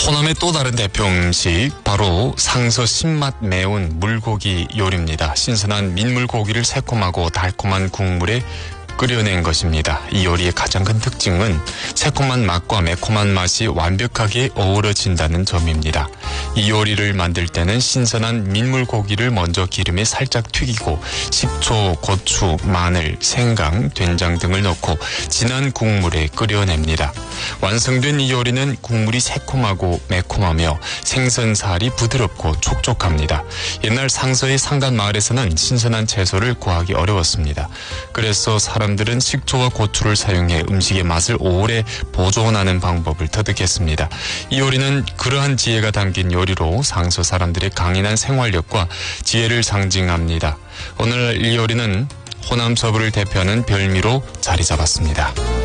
호남의 또 다른 대표 음식 바로 상서 신맛 매운 물고기 요리입니다. 신선한 민물고기를 새콤하고 달콤한 국물에 끓여낸 것입니다. 이 요리의 가장 큰 특징은 새콤한 맛과 매콤한 맛이 완벽하게 어우러진다는 점입니다. 이 요리를 만들 때는 신선한 민물고기를 먼저 기름에 살짝 튀기고 식초, 고추, 마늘, 생강, 된장 등을 넣고 진한 국물에 끓여냅니다. 완성된 이 요리는 국물이 새콤하고 매콤하며 생선살이 부드럽고 촉촉합니다. 옛날 상서의 상간 마을에서는 신선한 채소를 구하기 어려웠습니다. 그래서 사람들은 식초와 고추를 사용해 음식의 맛을 오래 보존하는 방법을 터득했습니다. 이 요리는 그러한 지혜가 담긴 요리로 상서 사람들의 강인한 생활력과 지혜를 상징합니다. 오늘 이 요리는 호남 서부를 대표하는 별미로 자리 잡았습니다.